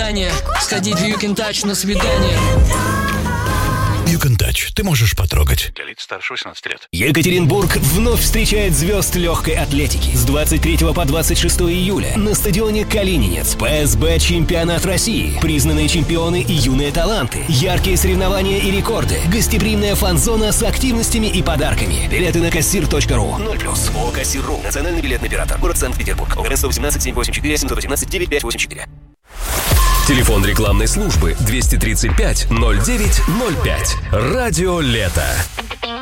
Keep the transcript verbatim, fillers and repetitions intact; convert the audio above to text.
свидание. Сходить в You Can Touch на свидание. You Can Touch. Ты можешь потрогать. Для лиц старше восемнадцати лет. Екатеринбург вновь встречает звезд легкой атлетики. С двадцать третьего по двадцать шестое июля на стадионе Калининец. ПСБ «Чемпионат России». Признанные чемпионы и юные таланты. Яркие соревнования и рекорды. Гостеприимная фан-зона с активностями и подарками. Билеты на кассир точка ру. ноль плюс. ООО «Кассир.ру». Национальный билетный оператор. Город Санкт-Петербург. ОГРН сто восемнадцать семь восемь четыре семь один восемь девять пять восемь четыре. Телефон рекламной службы двести тридцать пять ноль девять ноль пять. Радио Лето.